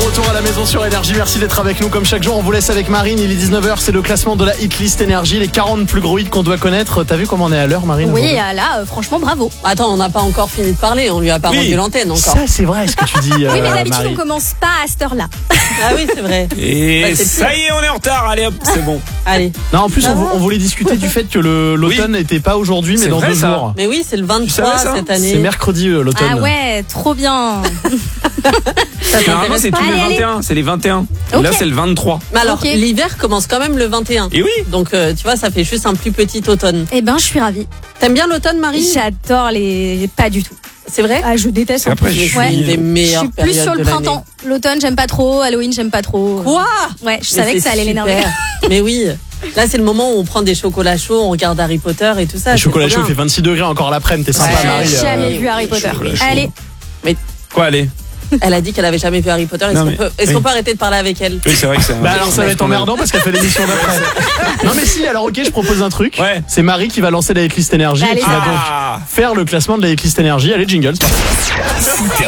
retour à la maison sur Énergie. Merci d'être avec nous comme chaque jour. On vous laisse avec Marine. Il est 19h. C'est le classement de la hitlist Énergie. Les 40 plus gros hits qu'on doit connaître. T'as vu comment on est à l'heure, Marine? Oui, là, franchement, bravo. Attends, on n'a pas encore fini de parler. On lui a pas rendu l'antenne encore. Ça, c'est vrai ce que tu dis. Oui, mais d'habitude, Marie. on commence pas à cette heure-là. Ah oui, c'est vrai. Et Ouais, c'est ça y est, on est en retard. Allez hop, c'est bon. Allez. Non, en plus, on voulait discuter du fait que l'automne n'était pas aujourd'hui, mais C'est dans vrai, 2 ça. jours. Mais oui, c'est le 23 savais ça cette année. C'est mercredi l'automne. Ah ouais, trop bien. Ça Généralement, t'intéresse c'est pas tous les Allez, 21. C'est les 21. Et Ok. là, c'est le 23. Mais alors, Ok. l'hiver commence quand même le 21. Et oui. Donc, tu vois, ça fait juste un plus petit automne. Eh ben, je suis ravie. T'aimes bien l'automne, Marie? J'adore les. Pas du tout. C'est vrai? Ah, je déteste. C'est après, en plus. je suis- Ouais. Une des Je meilleures suis plus périodes sur le de l'année. printemps. L'automne, j'aime pas trop. Halloween, j'aime pas trop. Quoi? Ouais, je Mais savais que c'est ça allait l'énerver. super. Mais oui. Là, c'est le moment où on prend des chocolats chauds, on regarde Harry Potter et tout ça. Le c'est chocolat trop chaud bien. fait 26 degrés encore l'après-midi. T'es sympa, Ouais. Marie. J'ai jamais vu Harry Potter. chocolat chaud. Allez, Quoi, allez? Elle a dit qu'elle avait jamais vu Harry Potter. Est-ce Non, qu'on mais- peut, est-ce oui. qu'on peut arrêter de parler avec elle? Oui, c'est vrai que c'est. Bah alors ça va être emmerdant parce qu'elle fait l'émission d'après. Non mais si, alors ok, je propose un truc. Ouais. C'est Marie qui va lancer la hitlist Énergie et Allez, qui va donc Ah. faire le classement de la hitlist Énergie. Allez, jingle. Super